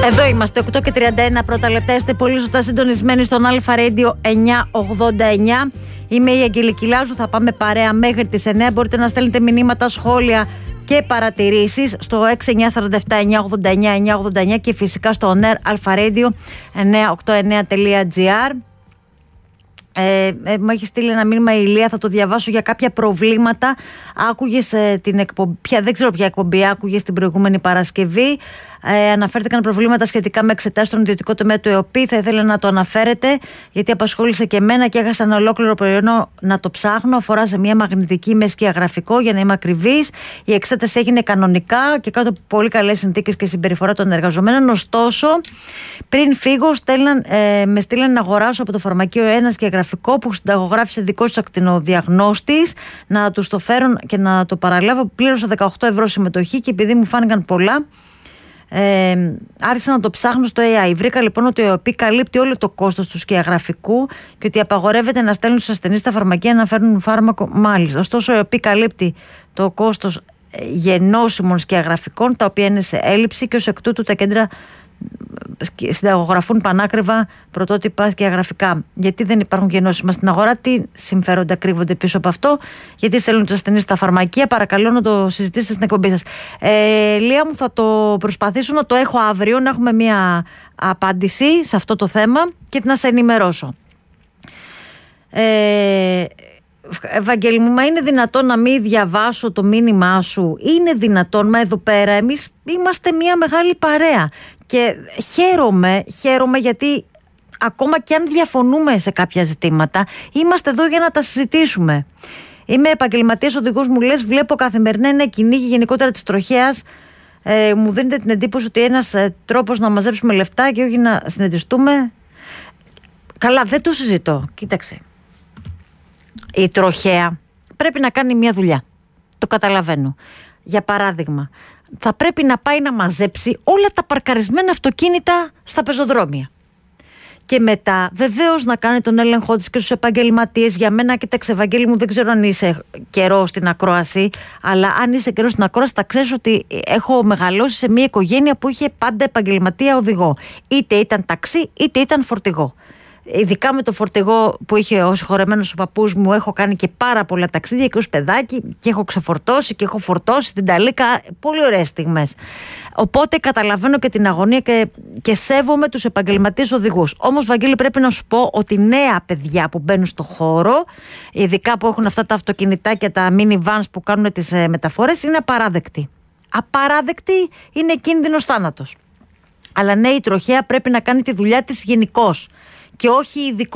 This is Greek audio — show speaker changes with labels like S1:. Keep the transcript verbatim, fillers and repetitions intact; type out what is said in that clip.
S1: Εδώ είμαστε, οκτώ και τριάντα ένα πρώτα λεπτά. Είστε πολύ σωστά συντονισμένοι στον Αλφα Radio εννιακόσια ογδόντα εννιά. Είμαι η Αγγελική Λάζου, θα πάμε παρέα μέχρι τις εννιά. Μπορείτε να στέλνετε μηνύματα, σχόλια και παρατηρήσεις στο έξι εννιά τέσσερα επτά εννιά ογδόντα εννιά εννιακόσια ογδόντα εννιά και φυσικά στο on air Alpha Radio εννιακόσια ογδόντα εννιά τελεία τζι άρ. Ε, ε, μου έχει στείλει ένα μήνυμα η Ηλία, θα το διαβάσω, για κάποια προβλήματα. Άκουγες ε, την εκπομπή, ποια, δεν ξέρω ποια εκπομπή άκουγες την προηγούμενη Παρασκευή. Ε, αναφέρθηκαν προβλήματα σχετικά με εξετάσεις στον ιδιωτικό τομέα του ΕΟΠΗ. Θα ήθελα να το αναφέρετε, γιατί απασχόλησε και εμένα και έχασα ένα ολόκληρο προϊόν να το ψάχνω. Αφορά σε μια μαγνητική με σκιαγραφικό, για να είμαι ακριβής. Η εξέταση έγινε κανονικά και κάτω από πολύ καλές συνθήκες και συμπεριφορά των εργαζομένων. Ωστόσο, πριν φύγω, στέλναν, ε, με στείλαν να αγοράσω από το φαρμακείο ένα σκιαγραφικό που συνταγογράφησε δικός του ακτινοδιαγνώστης, να του το φέρουν και να το παραλάβω. Πλήρωσα δεκαοκτώ ευρώ συμμετοχή και επειδή μου φάνηκαν πολλά, Ε, άρχισα να το ψάχνω στο έι άι. Βρήκα λοιπόν ότι ο ΕΟΠΗ καλύπτει όλο το κόστος του σκιαγραφικού και ότι απαγορεύεται να στέλνουν στους ασθενείς στα φαρμακεία να φέρνουν φάρμακο. Μάλιστα. Ωστόσο, ο ΕΟΠΗ καλύπτει το κόστος γεννόσιμων σκιαγραφικών, τα οποία είναι σε έλλειψη, και ως εκ τούτου τα κέντρα συνταγογραφούν πανάκριβα πρωτότυπα σκιαγραφικά. Γιατί δεν υπάρχουν γεννόσιμα στην αγορά, τι συμφέροντα κρύβονται πίσω από αυτό, γιατί στέλνουν τους ασθενείς στα φαρμακεία? Παρακαλώ να το συζητήσετε στην εκπομπή σας. Ε, Λία μου, θα το προσπαθήσω να το έχω αύριο, να έχουμε μια απάντηση σε αυτό το θέμα και να σε ενημερώσω. Ε, Ευαγγέλη μου, μα είναι δυνατόν να μην διαβάσω το μήνυμά σου? Είναι δυνατόν? Μα εδώ πέρα εμείς είμαστε μια μεγάλη παρέα και χαίρομαι, χαίρομαι γιατί ακόμα και αν διαφωνούμε σε κάποια ζητήματα, είμαστε εδώ για να τα συζητήσουμε. Είμαι επαγγελματίας οδηγός, μου λες, βλέπω καθημερινά ένα κυνήγι γενικότερα της τροχέας. Ε, μου δίνετε την εντύπωση ότι ένας ε, τρόπος να μαζέψουμε λεφτά και όχι να συνετιστούμε. Καλά, δεν το συζητώ. Κοίταξε. Η τροχέα πρέπει να κάνει μια δουλειά. Το καταλαβαίνω. Για παράδειγμα, θα πρέπει να πάει να μαζέψει όλα τα παρκαρισμένα αυτοκίνητα στα πεζοδρόμια. Και μετά, βεβαίως, να κάνει τον έλεγχό της και στους επαγγελματίες. Για μένα, κοίταξε, Ευαγγέλη μου, δεν ξέρω αν είσαι καιρό στην ακρόαση, αλλά αν είσαι καιρό στην ακρόαση, θα ξέρεις ότι έχω μεγαλώσει σε μια οικογένεια που είχε πάντα επαγγελματία οδηγό. Είτε ήταν ταξί, είτε ήταν φορτηγό. Ειδικά με το φορτηγό που είχε ο συγχωρεμένος ο παππούς μου, έχω κάνει και πάρα πολλά ταξίδια και ως παιδάκι και έχω ξεφορτώσει και έχω φορτώσει την Ταλίκα. Πολύ ωραίες στιγμές. Οπότε καταλαβαίνω και την αγωνία και, και σέβομαι τους επαγγελματίες οδηγούς. Όμως, Βαγγέλη, πρέπει να σου πω ότι νέα παιδιά που μπαίνουν στο χώρο, ειδικά που έχουν αυτά τα αυτοκινητάκια, τα minivans που κάνουν τις ε, μεταφορές, είναι απαράδεκτοι. Απαράδεκτοι, είναι κίνδυνος θάνατος. Αλλά ναι, η τροχέα πρέπει να κάνει τη δουλειά της γενικώς και όχι ειδικό.